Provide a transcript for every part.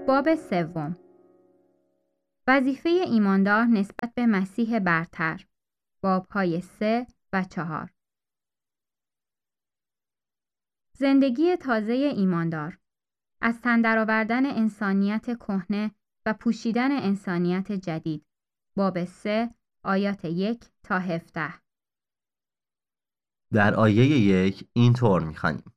باب سوم. وظیفه ایماندار نسبت به مسیح برتر. بابهای 3 و 4. زندگی تازه ایماندار، از تن درآوردن انسانیت کهنه و پوشیدن انسانیت جدید. باب 3 آیات 1 تا 17. در آیه 1 اینطور می‌خوانیم: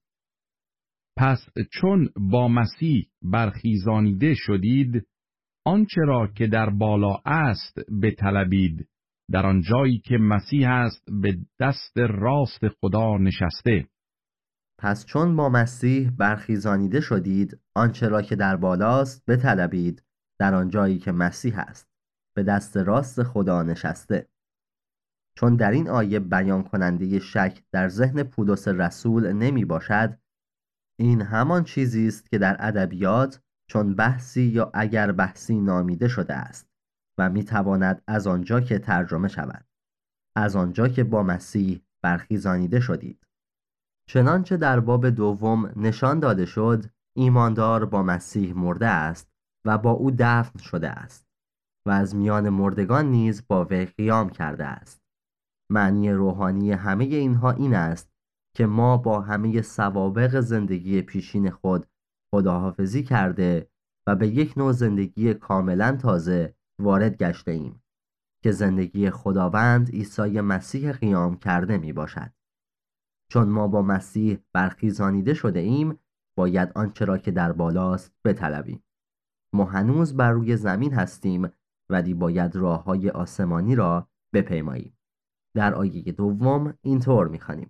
پس چون با مسیح برخیزانیده شدید، آنچه را که در بالا است بطلبید، در آن جایی که مسیح است به دست راست خدا نشسته. پس چون با مسیح برخیزانیده شدید، آنچه را که در بالاست بطلبید، در آن جایی که مسیح است به دست راست خدا نشسته. چون در این آیه بیان کننده شک در ذهن پولس رسول نمی باشد، این همان چیزی است که در ادبیات چون بحثی یا اگر بحثی نامیده شده است و می تواند از آنجا که ترجمه شود، از آنجا که با مسیح برخیزانیده شدید. چنانچه در باب دوم نشان داده شد، ایماندار با مسیح مرده است و با او دفن شده است و از میان مردگان نیز با وی قیام کرده است. معنی روحانی همه اینها این است که ما با همه سوابق زندگی پیشین خود خداحافظی کرده و به یک نوع زندگی کاملا تازه وارد گشته ایم که زندگی خداوند عیسی مسیح قیام کرده می باشد. چون ما با مسیح برخیزانیده شده ایم، باید آنچه را که در بالاست بطلبیم. ما هنوز بر روی زمین هستیم، ولی باید راه‌های آسمانی را بپیماییم. در آیه دوم اینطور می‌خوانیم: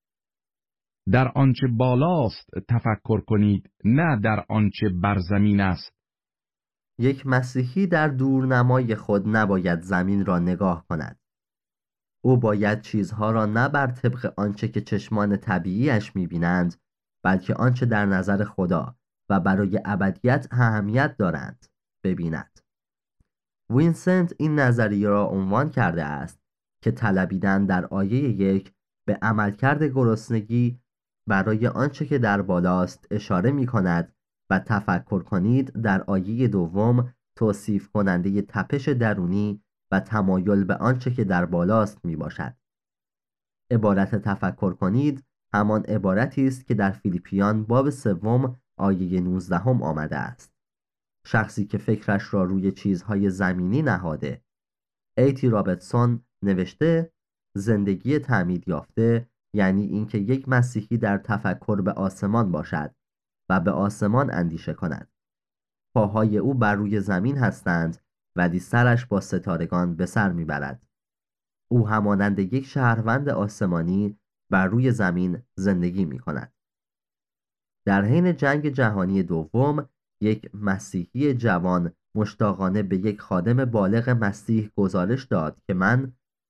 در آنچه بالاست تفکر کنید، نه در آنچه بر زمین است. یک مسیحی در دورنمای خود نباید زمین را نگاه کند. او باید چیزها را نه بر طبق آنچه که چشمان طبیعیش می‌بینند، بلکه آنچه در نظر خدا و برای ابدیت اهمیت دارند ببیند. وینسنت این نظریه را عنوان کرده است که طلبیدن در آیه 1 به عملکرد گرسنگی برای آنچه که در بالاست اشاره می کند و تفکر کنید در آیه دوم توصیف کننده تپش درونی و تمایل به آنچه که در بالاست می باشد. عبارت تفکر کنید همان عبارتی است که در فیلیپیان باب 3 آیه 19 آمده است. شخصی که فکرش را روی چیزهای زمینی نهاده. ایتی رابرتسون نوشته زندگی تعمید یافته یعنی اینکه یک مسیحی در تفکر به آسمان باشد و به آسمان اندیشه کند. پاهای او بر روی زمین هستند ولی سرش با ستارگان به سر میبرد. او همانند یک شهروند آسمانی بر روی زمین زندگی می کند. در حین جنگ جهانی دوم، یک مسیحی جوان مشتاقانه به یک خادم بالغ مسیح گزارش داد که من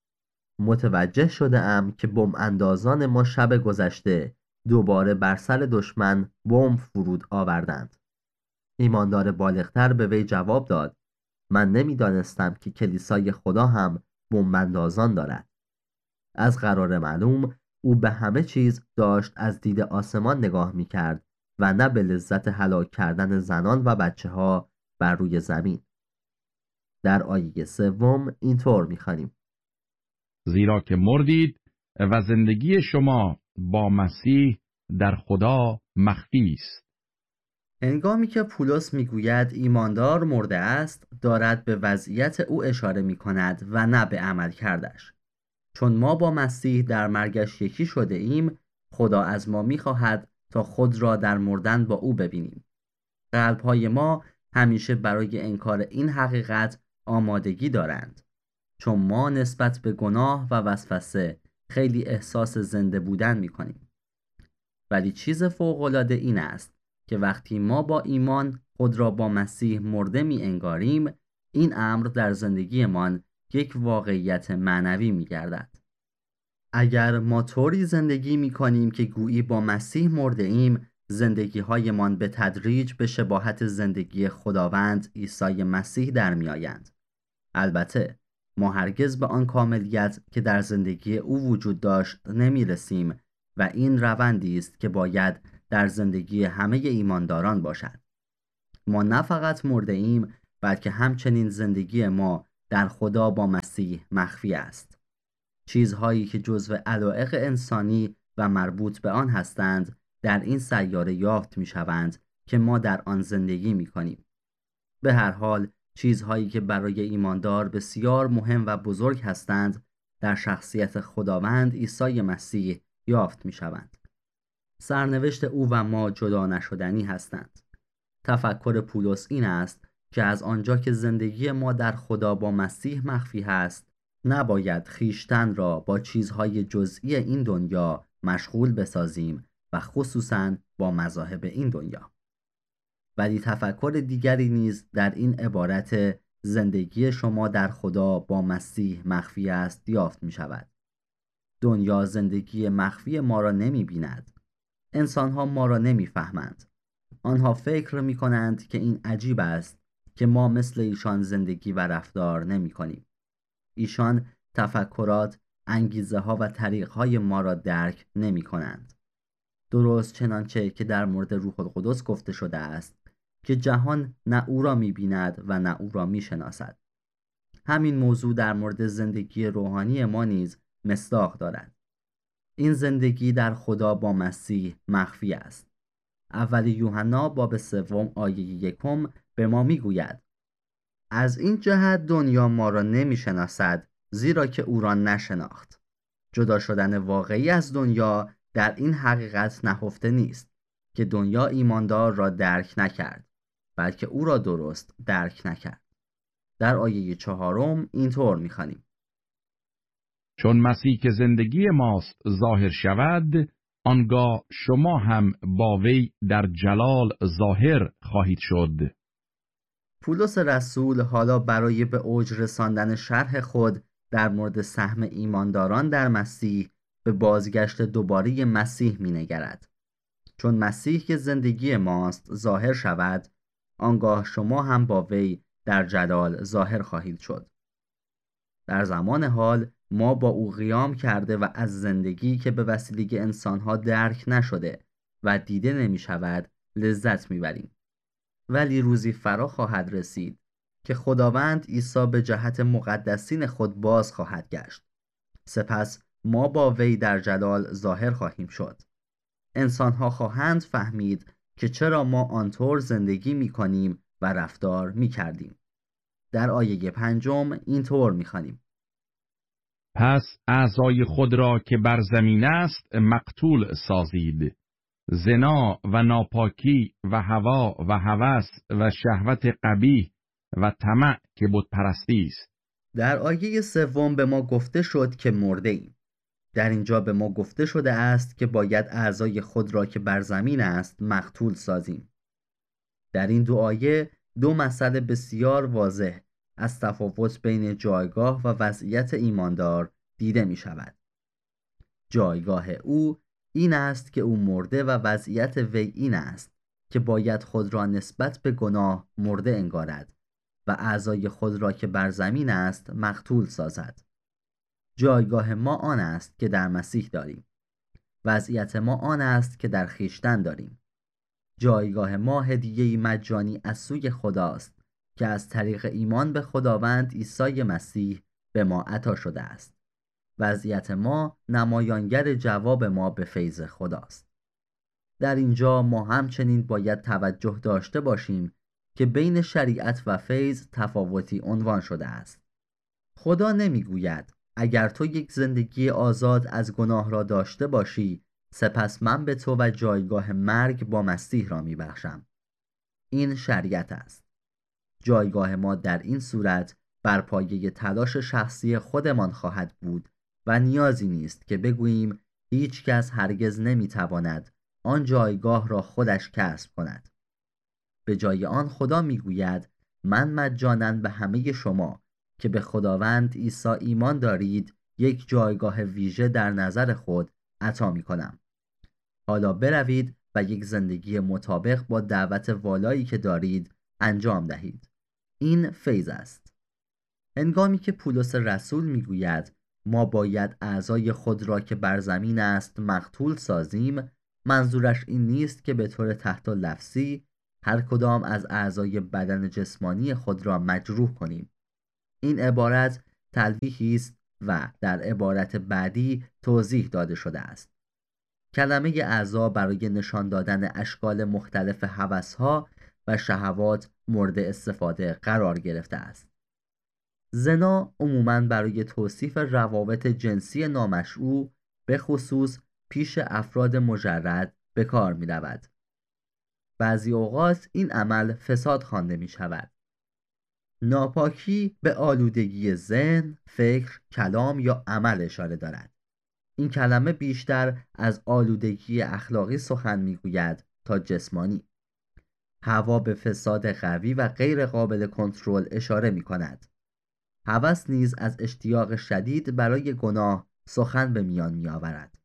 متوجه شده ام که بمب اندازان ما شب گذشته دوباره بر سر دشمن بمب فرود آوردند. ایماندار بالغتر به وی جواب داد من نمیدانستم که کلیسای خدا هم بمب اندازان دارد. از قرار معلوم او به همه چیز داشت از دید آسمان نگاه می کرد و نه به لذت هلاک کردن زنان و بچه ها بر روی زمین. در آیه 3 اینطور می‌خوانیم: زیرا که مردید و زندگی شما با مسیح در خدا مخفی است. هنگامی که پولس میگوید ایماندار مرده است، دارد به وضعیت او اشاره می‌کند و نه به عمل کردش. چون ما با مسیح در مرگش یکی شده ایم، خدا از ما می‌خواهد تا خود را در مردن با او ببینیم. قلب‌های ما همیشه برای انکار این حقیقت آمادگی دارند. چون ما نسبت به گناه و وسوسه خیلی احساس زنده بودن می‌کنیم. ولی چیز فوق‌العاده این است که وقتی ما با ایمان خود را با مسیح مرده می‌انگاریم، این امر در زندگیمان یک واقعیت معنوی می‌گردد. اگر ما طوری زندگی می‌کنیم که گویی با مسیح مرده ایم، زندگی‌هایمان به تدریج به شباهت زندگی خداوند عیسی مسیح در می‌آیند. البته ما هرگز به آن کاملیت که در زندگی او وجود داشت نمی‌رسیم و این روندی است که باید در زندگی همه ایمانداران باشد. ما نه فقط مرده ایم، بلکه همچنین زندگی ما در خدا با مسیح مخفی است. چیزهایی که جزو علایق انسانی و مربوط به آن هستند در این سیاره یافت می شوند که ما در آن زندگی می کنیم. به هر حال چیزهایی که برای ایماندار بسیار مهم و بزرگ هستند در شخصیت خداوند عیسی مسیح یافت می شوند. سرنوشت او و ما جدا نشدنی هستند. تفکر پولس این است که از آنجا که زندگی ما در خدا با مسیح مخفی هست، نباید خیشتن را با چیزهای جزئی این دنیا مشغول بسازیم و خصوصاً با مذاهب این دنیا. ولی تفکر دیگری نیز در این عبارت زندگی شما در خدا با مسیح مخفی است یافت می شود. دنیا زندگی مخفی ما را نمی بیند. انسانها ما را نمی فهمند. آنها فکر می کنند که این عجیب است که ما مثل ایشان زندگی و رفتار نمی کنیم. ایشان تفکرات، انگیزه ها و طریق های ما را درک نمی کنند. درست چنانچه که در مورد روح القدس گفته شده است که جهان نه او را می بیند و نه او را می شناسد. همین موضوع در مورد زندگی روحانی ما نیز مصداق دارد. این زندگی در خدا با مسیح مخفی است. اول یوحنا باب 3 آیه 1 به ما می گوید: از این جهت دنیا ما را نمی شناسد، زیرا که او را نشناخت. جدا شدن واقعی از دنیا در این حقیقت نهفته نیست که دنیا ایماندار را درک نکرد، بلکه او را درست درک نکرد. در آیه 4 اینطور می‌خوانیم: چون مسیح که زندگی ماست ظاهر شود، آنگاه شما هم با وی در جلال ظاهر خواهید شد. پولس رسول حالا برای به اوج رساندن شرح خود در مورد سهم ایمانداران در مسیح به بازگشت دوباره مسیح می‌نگرد. چون مسیح که زندگی ماست ظاهر شود، آنگاه شما هم با وی در جلال ظاهر خواهید شد. در زمان حال ما با او قیام کرده و از زندگی که به وسیله انسانها درک نشده و دیده نمی شود لذت می بریم. ولی روزی فرا خواهد رسید که خداوند عیسی به جهت مقدسین خود باز خواهد گشت. سپس ما با وی در جلال ظاهر خواهیم شد. انسانها خواهند فهمید که چرا ما آنطور زندگی می کنیم و رفتار می کردیم. در آیه 5 اینطور می خوانیم: پس اعضای خود را که بر زمین است مقتول سازید. زنا و ناپاکی و هوا و هوس و شهوت قبیح و طمع که بت پرستی است. در آیه 3 به ما گفته شد که مرده ایم. در اینجا به ما گفته شده است که باید اعضای خود را که بر زمین است مقتول سازیم. در این دو آیه دو مسئله بسیار واضح از تفاوت بین جایگاه و وضعیت ایماندار دیده می شود. جایگاه او این است که او مرده و وضعیت وی این است که باید خود را نسبت به گناه مرده انگارد و اعضای خود را که بر زمین است مقتول سازد. جایگاه ما آن است که در مسیح داریم. وضعیت ما آن است که در خویشتن داریم. جایگاه ما هدیه‌ای مجانی از سوی خداست که از طریق ایمان به خداوند عیسی مسیح به ما عطا شده است. وضعیت ما نمایانگر جواب ما به فیض خداست. در اینجا ما همچنین باید توجه داشته باشیم که بین شریعت و فیض تفاوتی عنوان شده است. خدا نمیگوید اگر تو یک زندگی آزاد از گناه را داشته باشی، سپس من به تو و جایگاه مرگ با مسیح را میبخشم. این شریعت است. جایگاه ما در این صورت بر پایه تلاش شخصی خودمان خواهد بود و نیازی نیست که بگوییم هیچ کس هرگز نمیتواند آن جایگاه را خودش کسب کند. به جای آن خدا میگوید من مجاناً به همه شما که به خداوند عیسی ایمان دارید یک جایگاه ویژه در نظر خود عطا میکنم. حالا بروید و یک زندگی مطابق با دعوت والایی که دارید انجام دهید. این فیض است. هنگامی که پولس رسول میگوید ما باید اعضای خود را که بر زمین است مقتول سازیم، منظورش این نیست که به طور تحت لفظی هر کدام از اعضای بدن جسمانی خود را مجروح کنیم. این عبارت تلویحی است و در عبارت بعدی توضیح داده شده است. کلمه اعضا برای نشان دادن اشکال مختلف هوس‌ها و شهوات مورد استفاده قرار گرفته است. زنا عموماً برای توصیف روابط جنسی نامشروع به خصوص پیش افراد مجرد به کار می رود. بعضی اوقات این عمل فساد خوانده می شود. ناپاکی به آلودگی ذهن، فکر، کلام یا عمل اشاره دارد. این کلمه بیشتر از آلودگی اخلاقی سخن میگوید تا جسمانی. هوا به فساد قوی و غیر قابل کنترل اشاره می کند. هوس نیز از اشتیاق شدید برای گناه سخن به میان می آورد.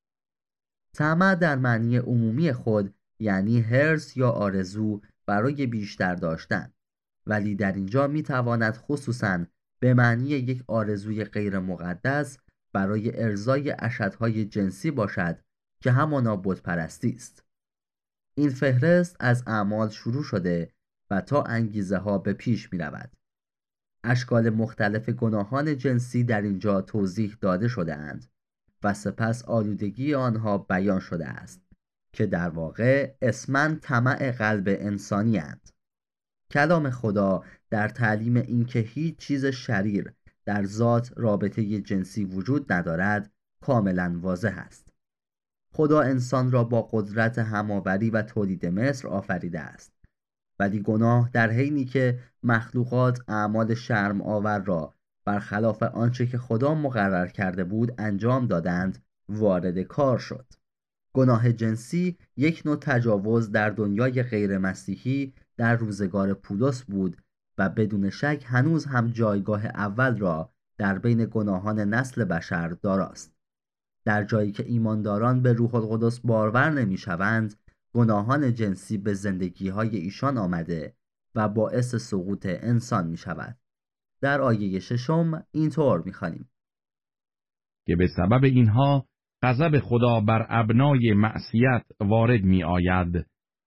طمع در معنی عمومی خود یعنی حرص یا آرزو برای بیشتر داشتن، ولی در اینجا می تواند خصوصاً به معنی یک آرزوی غیر مقدس برای ارضای اشدهای جنسی باشد که همانا بتپرستی است. این فهرست از اعمال شروع شده و تا انگیزه ها به پیش می رود. اشکال مختلف گناهان جنسی در اینجا توضیح داده شده اند و سپس آلودگی آنها بیان شده است که در واقع اسماً طمع قلب انسانی اند. کلام خدا در تعلیم اینکه هیچ چیز شریر در ذات رابطه جنسی وجود ندارد کاملا واضح است. خدا انسان را با قدرت هماوری و تولید مثل آفریده است، ولی گناه در حینی که مخلوقات اعمال شرم آور را برخلاف آنچه که خدا مقرر کرده بود انجام دادند وارد کار شد. گناه جنسی یک نوع تجاوز در دنیای غیر مسیحی در روزگار پولس بود و بدون شک هنوز هم جایگاه اول را در بین گناهان نسل بشر داراست. در جایی که ایمانداران به روح القدس باور نمی‌شوند، گناهان جنسی به زندگی‌های ایشان آمده و باعث سقوط انسان می‌شود. در آیه 6 اینطور می‌خوانیم که به سبب اینها غضب خدا بر ابنای معصیت وارد می‌آید.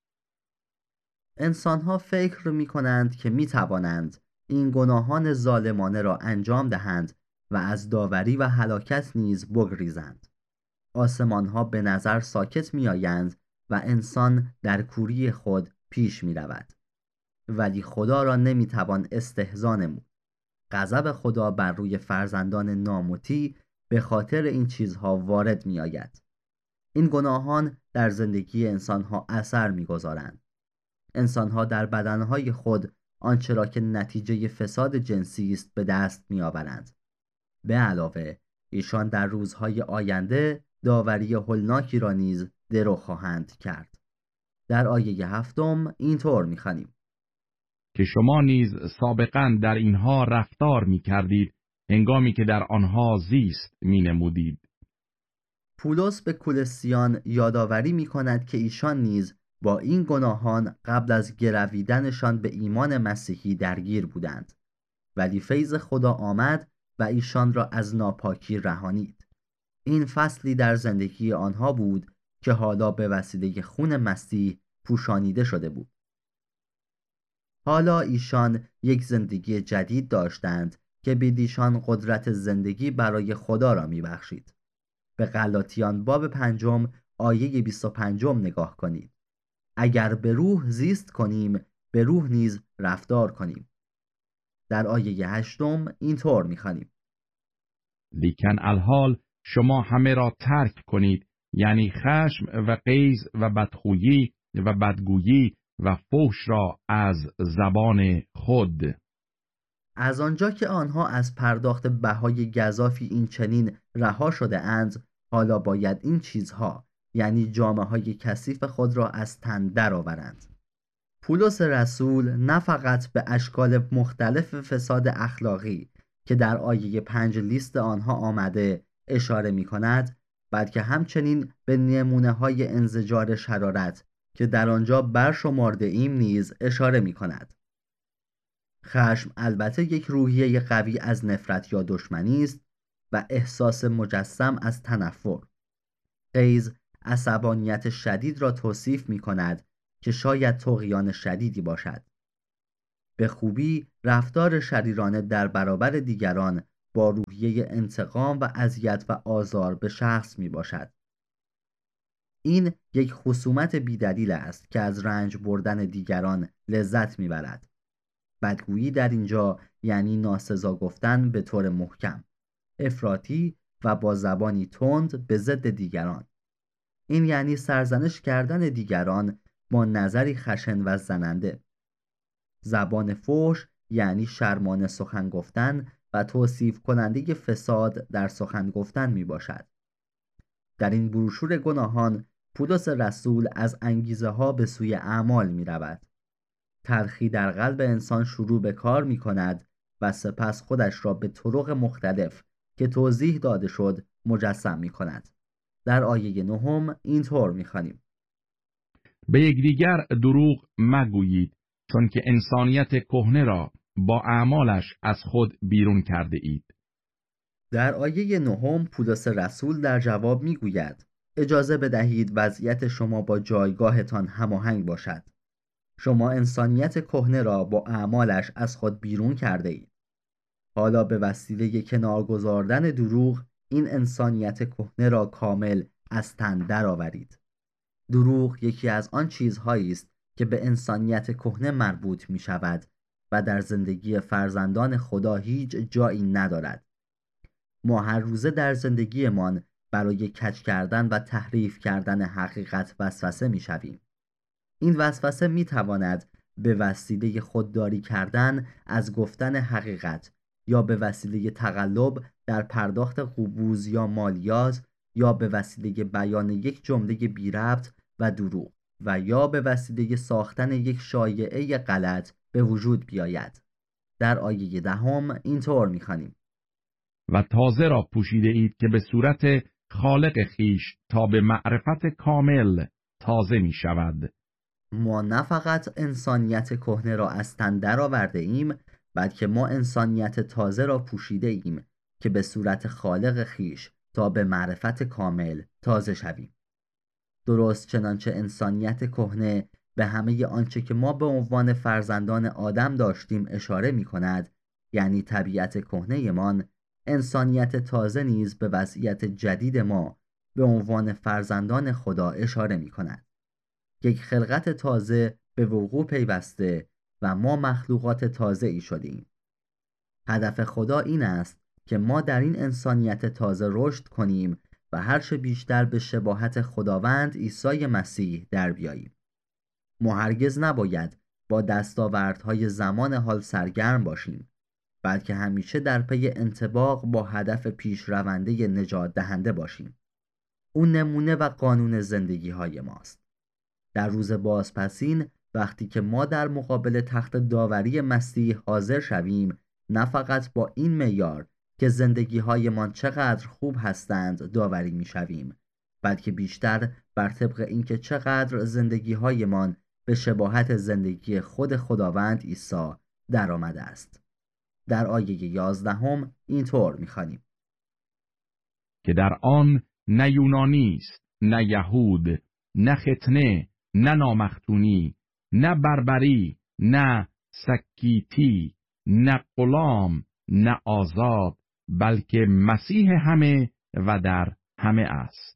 انسان‌ها فکر می‌کنند که می‌توانند این گناهان ظالمانه را انجام دهند و از داوری و هلاکت نیز بگریزند. آسمان‌ها به نظر ساکت می‌آیند و انسان در کوری خود پیش می‌رود. ولی خدا را نمی‌توان استهزا نمود. غضب خدا بر روی فرزندان نامطیع به خاطر این چیزها وارد می‌آید. این گناهان در زندگی انسان‌ها اثر می‌گذارند. انسان‌ها در بدنهای خود آنچه را که نتیجه فساد جنسی است به دست می‌آورند. به علاوه ایشان در روزهای آینده داوری هولناکی را نیز درو خواهند کرد. در آیه 7 اینطور می‌خوانیم که شما نیز سابقاً در اینها رفتار می‌کردید هنگامی که در آنها زیست می‌نمودید. پولس به کولسیان یادآوری می‌کند که ایشان نیز با این گناهان قبل از گرویدنشان به ایمان مسیحی درگیر بودند، ولی فیض خدا آمد و ایشان را از ناپاکی رهانید. این فصلی در زندگی آنها بود که حالا به وسیله خون مسیح پوشانیده شده بود. حالا ایشان یک زندگی جدید داشتند که بدیشان قدرت زندگی برای خدا را میبخشید. به غلاطیان باب 5 آیه 25 نگاه کنید. اگر به روح زیست کنیم به روح نیز رفتار کنیم. در آیه 8 اینطور می‌خوانیم لیکن الحال شما همه را ترک کنید، یعنی خشم و غیظ و بدخویی و بدگویی و فحش را از زبان خود. از آنجا که آنها از پرداخت بهای گزافی این چنین رها شده اند، حالا باید این چیزها یعنی جامه‌های کثیف خود را از تن درآورند. پولس رسول نه فقط به اشکال مختلف فساد اخلاقی که در آیه 5 لیست آنها آمده اشاره می کند، بلکه همچنین به نمونه‌های انزجار شرارت که در آنجا برشمرده ایم نیز اشاره می کند. خشم البته یک روحیه قوی از نفرت یا دشمنی است و احساس مجسم از تنفر. غیظ عصبانیت شدید را توصیف می کند که شاید طغیان شدیدی باشد. به خوبی رفتار شریرانه در برابر دیگران با روحیه انتقام و اذیت و آزار به شخص می باشد. این یک خصومت بی‌دلیل است که از رنج بردن دیگران لذت می برد. بدگویی در اینجا یعنی ناسزا گفتن به طور محکم، افراطی و با زبانی تند به ضد دیگران. این یعنی سرزنش کردن دیگران با نظری خشن و زننده. زبان فحش یعنی شرمانه سخن گفتن و توصیف کننده فساد در سخن گفتن می باشد. در این بروشور گناهان پولس رسول از انگیزه ها به سوی اعمال می رود. تلخی در قلب انسان شروع به کار می کند و سپس خودش را به طرق مختلف که توضیح داده شد مجسم می کند. در آیه 9 اینطور می خوانیم: به یکدیگر دروغ مگویید، چون که انسانیت کهنه را با اعمالش از خود بیرون کرده اید. در آیه 9 پولس رسول در جواب می گوید: اجازه بدهید وضعیت شما با جایگاهتان هماهنگ باشد. شما انسانیت کهنه را با اعمالش از خود بیرون کرده اید. حالا به وسیله کنار گذاردن دروغ این انسانیت کهنه را کامل از تن درآورید. دروغ یکی از آن چیزهایی است که به انسانیت کهنه مربوط می شود و در زندگی فرزندان خدا هیچ جایی ندارد. ما هر روزه در زندگیمان برای کج کردن و تحریف کردن حقیقت وسوسه می شویم. این وسوسه می تواند به وسیله خودداری کردن از گفتن حقیقت یا به وسیله تقلب در پرداخت قبوز یا مالیات یا به وسیله بیان یک جمله بی ربط و دروغ و یا به وسیله ساختن یک شایعه غلط به وجود بیاید. در آیه 10 اینطور می‌خوانیم: و تازه را پوشیده اید که به صورت خالق خیش تا به معرفت کامل تازه می شود. ما نه فقط انسانیت کهنه را از تن درآورده ایم، بلکه ما انسانیت تازه را پوشیده ایم که به صورت خالق خیش تا به معرفت کامل تازه شویم. درست چنانچه انسانیت کهنه به همه آنچه که ما به عنوان فرزندان آدم داشتیم اشاره می کند، یعنی طبیعت کهنه مان، انسانیت تازه نیز به وضعیت جدید ما به عنوان فرزندان خدا اشاره می کند. یک خلقت تازه به وقوع پیوسته و ما مخلوقات تازه ای شدیم. هدف خدا این است که ما در این انسانیت تازه رشد کنیم و هرچه بیشتر به شباهت خداوند عیسی مسیح در بیاییم. ما هرگز نباید با دستاوردهای زمان حال سرگرم باشیم، بلکه همیشه در پی انطباق با هدف پیشرونده نجات دهنده باشیم. اون نمونه و قانون زندگی های ماست. در روز بازپسین وقتی که ما در مقابل تخت داوری مسیح حاضر شویم، نه فقط با این معیار که زندگی هایمان چقدر خوب هستند داوری می شویم، بلکه بیشتر بر طبق اینکه چقدر زندگی هایمان به شباهت زندگی خود خداوند عیسی در آمده است. در آیه 11 اینطور می خوانیم: که در آن نه یونانی است، نه یهود، نه ختنه، نه نامختونی، نه بربری، نه سکیتی، نه غلام، نه آزاد، بلکه مسیح همه و در همه است.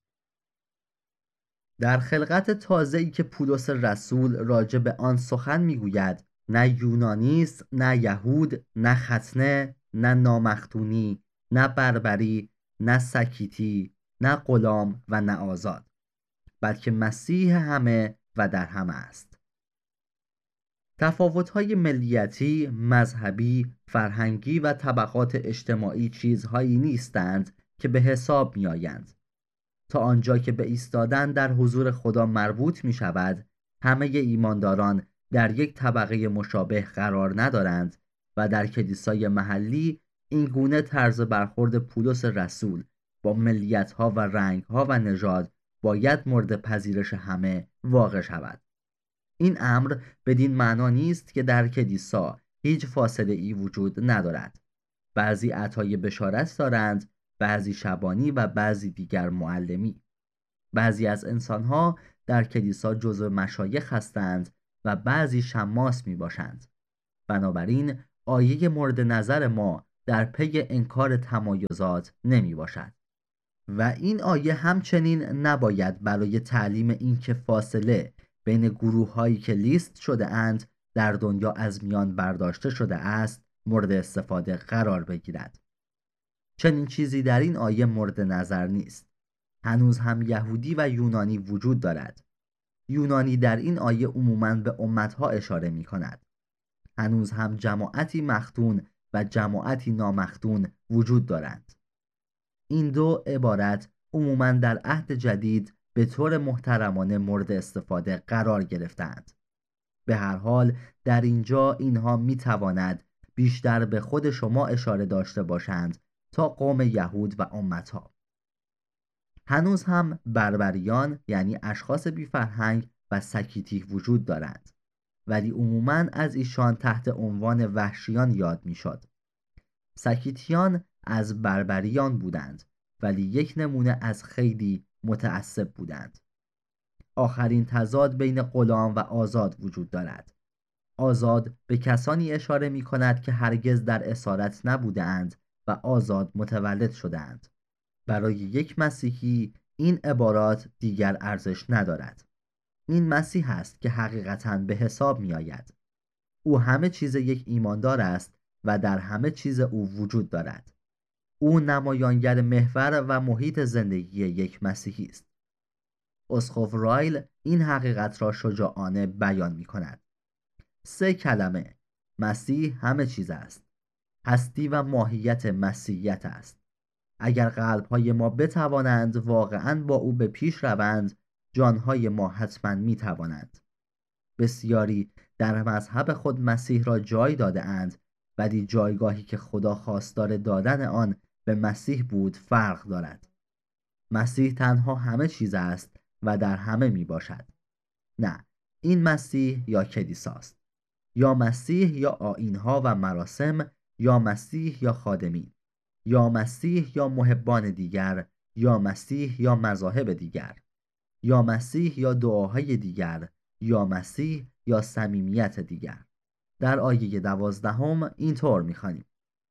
در خلقت تازه‌ای که پولس رسول راجع به آن سخن میگوید، نه یونانی است، نه یهود، نه ختنه، نه نامختونی، نه بربری، نه سکیتی، نه غلام و نه آزاد، بلکه مسیح همه و در همه است. تفاوت‌های ملیتی، مذهبی، فرهنگی و طبقات اجتماعی چیزهایی نیستند که به حساب می‌آیند. تا آنجا که به ایستادن در حضور خدا مربوط می شود، همه ایمانداران در یک طبقه مشابه قرار ندارند و در کلیسای محلی این گونه طرز برخورد پولس رسول با ملیت‌ها و رنگ‌ها و نژاد باید مورد پذیرش همه واقع شود. این امر بدین معنا نیست که در کلیسا هیچ فاصله ای وجود ندارد. بعضی عطای بشارت دارند، بعضی شبانی و بعضی دیگر معلمی. بعضی از انسانها در کلیسا جزو مشایخ هستند و بعضی شماس می باشند. بنابراین آیه مورد نظر ما در پی انکار تمایزات نمی باشد. و این آیه همچنین نباید برای تعلیم این که فاصله بین گروه هایی که لیست شده اند در دنیا از میان برداشته شده است مورد استفاده قرار بگیرد. چنین چیزی در این آیه مورد نظر نیست. هنوز هم یهودی و یونانی وجود دارد. یونانی در این آیه عموماً به امتها اشاره می کند. هنوز هم جماعتی مختون و جماعتی نامختون وجود دارند. این دو عبارت عموماً در عهد جدید به طور محترمانه مورد استفاده قرار گرفتند. به هر حال در اینجا اینها می تواند بیشتر به خود شما اشاره داشته باشند تا قوم یهود و امتها. هنوز هم بربریان یعنی اشخاص بی فرهنگ و سکیتی وجود دارند، ولی عموماً از ایشان تحت عنوان وحشیان یاد می شد. سکیتیان از بربریان بودند، ولی یک نمونه از خیلی متعصب بودند. آخرین تضاد بین غلام و آزاد وجود دارد. آزاد به کسانی اشاره می کند که هرگز در اسارت نبودند و آزاد متولد شدند. برای یک مسیحی این عبارات دیگر ارزش ندارد. این مسیح است که حقیقتاً به حساب می آید. او همه چیز یک ایماندار است و در همه چیز او وجود دارد. او نمایانگر محور و محیط زندگی یک مسیحی است. اسقف رایل این حقیقت را شجاعانه بیان می کند. 3 کلمه: مسیح همه چیز است. هستی و ماهیت مسیحیت است. اگر قلب‌های ما بتوانند واقعاً با او به پیش روند، جانهای ما حتماً می توانند. بسیاری در مذهب خود مسیح را جای داده اند، ولی جایگاهی که خدا خواستار دادن آن به مسیح بود فرق دارد. مسیح تنها همه چیز است و در همه می باشد. نه، این مسیح یا کلیساست، یا مسیح یا آیین‌ها و مراسم، یا مسیح یا خادمین، یا مسیح یا محبان دیگر، یا مسیح یا مذاهب دیگر، یا مسیح یا دعاهای دیگر، یا مسیح یا صمیمیت دیگر. در آیه 12 اینطور می‌خوانیم: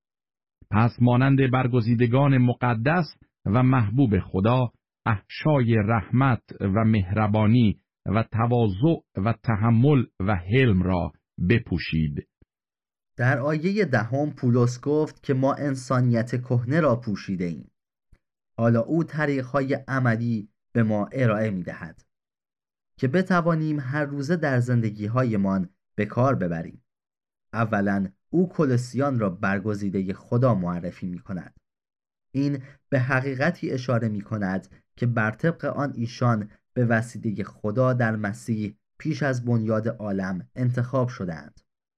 پس مانند برگزیدگان مقدس و محبوب خدا، احشای رحمت و مهربانی و تواضع و تحمل و حلم را بپوشید. در آیه 10 پولس گفت که ما انسانیت کهنه را پوشیده ایم. حالا او طریق‌های عملی به ما ارائه می‌دهد که بتوانیم هر روزه در زندگی‌هایمان به کار ببریم. اولاً او کلوسیان را برگزیده خدا معرفی می‌کند. این به حقیقتی اشاره می‌کند که بر طبق آن ایشان به وسیله خدا در مسیح پیش از بنیاد عالم انتخاب شدند.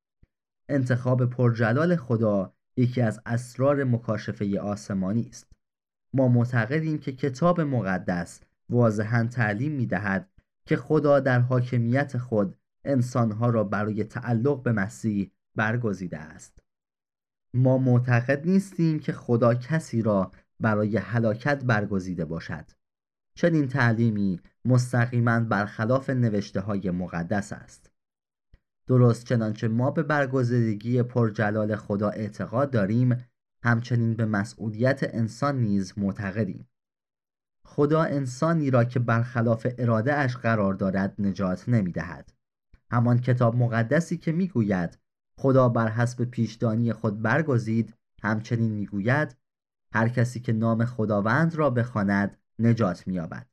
انتخاب پرجلال خدا یکی از اسرار مکاشفه آسمانی است. ما معتقدیم که کتاب مقدس واضحاً تعلیم می‌دهد که خدا در حاکمیت خود انسانها را برای تعلق به مسیح برگزیده است. ما معتقد نیستیم که خدا کسی را برای هلاکت برگزیده باشد. چنین تعلیمی مستقیماً برخلاف نوشته‌های مقدس است. درست چنانچه ما به برگزیدگی پرجلال خدا اعتقاد داریم، همچنین به مسئولیت انسان نیز معتقدیم. خدا انسانی را که برخلاف اراده اش قرار دارد نجات نمی دهد. همان کتاب مقدسی که می گوید خدا بر حسب پیشدانی خود برگزید، همچنین می گوید هر کسی که نام خداوند را بخواند نجات می یابد.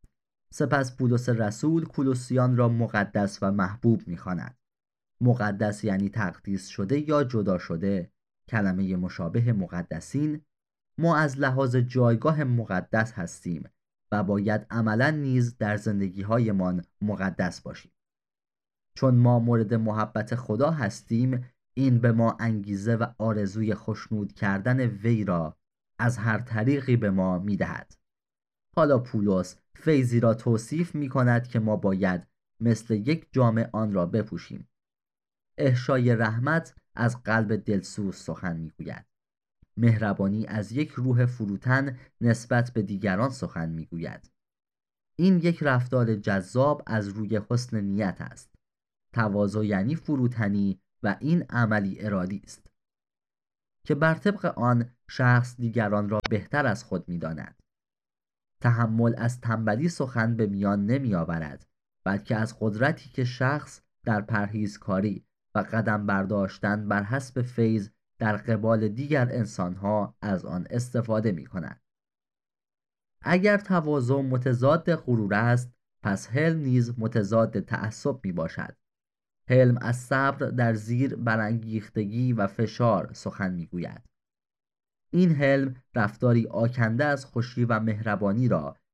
سپس پولس رسول کولوسیان را مقدس و محبوب می خواند. مقدس یعنی تقدیس شده یا جدا شده، کلمه مشابه مقدسین. ما از لحاظ جایگاه مقدس هستیم و باید عملاً نیز در زندگی‌هایمان مقدس باشیم. چون ما مورد محبت خدا هستیم، این به ما انگیزه و آرزوی خشنود کردن وی را از هر طریقی به ما می‌دهد. حالا پولس فیضی را توصیف می‌کند که ما باید مثل یک جامه آن را بپوشیم. احشای رحمت از قلب دلسوز سخن می‌گوید. مهربانی از یک روح فروتن نسبت به دیگران سخن می‌گوید. این یک رفتار جذاب از روی حسن نیت است. تواضع یعنی فروتنی و این عملی ارادی است که بر طبق آن شخص دیگران را بهتر از خود می‌داند. تحمل از تنبلی سخن به میان نمی آورد، بلکه از قدرتی که شخص در پرهیزکاری و قدم برداشتن بر حسب فیض در قبال دیگر انسانها از آن استفاده می کند. اگر تواضع متضاد غرور است، پس حلم نیز متضاد تعصب می باشد. حلم از صبر در زیر برانگیختگی و فشار سخن می گوید. این حلم رفتاری آکنده از خوشی و مهربانی را